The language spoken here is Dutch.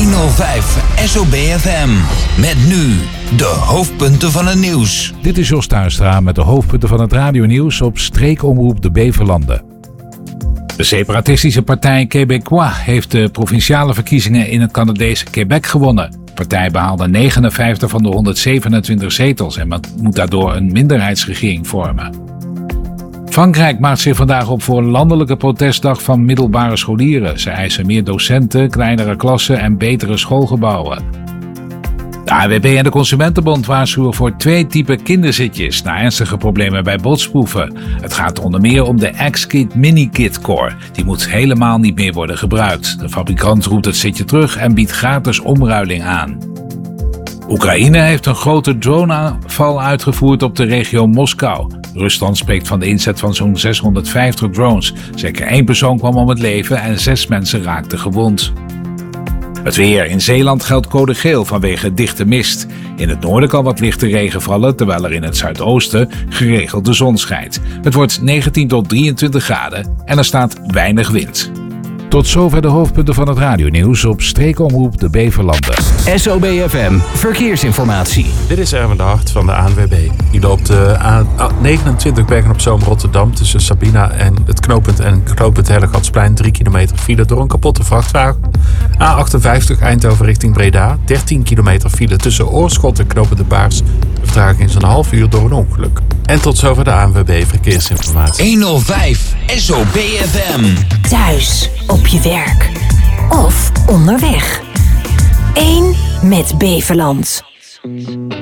105 SOB FM. Met nu de hoofdpunten van het nieuws. Dit is Jos Tuinstra met de hoofdpunten van het radionieuws op streekomroep de Beverlanden. De separatistische partij Québécois heeft de provinciale verkiezingen in het Canadese Quebec gewonnen. De partij behaalde 59 van de 127 zetels en moet daardoor een minderheidsregering vormen. Frankrijk maakt zich vandaag op voor een landelijke protestdag van middelbare scholieren. Ze eisen meer docenten, kleinere klassen en betere schoolgebouwen. De ANWB en de Consumentenbond waarschuwen voor 2 typen kinderzitjes na ernstige problemen bij botsproeven. Het gaat onder meer om de X-Kit Mini-Kit Core. Die moet helemaal niet meer worden gebruikt. De fabrikant roept het zitje terug en biedt gratis omruiling aan. Oekraïne heeft een grote droneaanval uitgevoerd op de regio Moskou. Rusland spreekt van de inzet van zo'n 650 drones. Zeker 1 persoon kwam om het leven en 6 mensen raakten gewond. Het weer. In Zeeland geldt code geel vanwege dichte mist. In het noorden kan wat lichte regen vallen, terwijl er in het zuidoosten geregeld de zon schijnt. Het wordt 19 tot 23 graden en er staat weinig wind. Tot zover de hoofdpunten van het radionieuws op streekomroep de Beverlanden. SOB FM Verkeersinformatie. Dit is Erwin de Hart van de ANWB. Hier loopt de A29 Bergen-op-Zoom Rotterdam tussen Sabina en het knooppunt Hellegatsplein 3 kilometer file door een kapotte vrachtwagen. A58 Eindhoven richting Breda 13 kilometer file tussen Oorschot en knooppunt de Baars. De vertraging is een half uur door een ongeluk. En tot zover de ANWB Verkeersinformatie. 105 SOB FM. Thuis, op je werk of onderweg. 1 met Beverland.